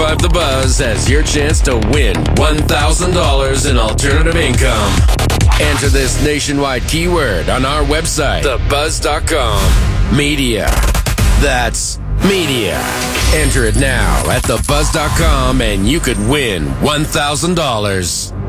1065 The Buzz has your chance to win $1,000 in alternative income. Enter this nationwide keyword on our website, thebuzz.com. Media. That's media. Enter it now at thebuzz.com and you could win $1,000.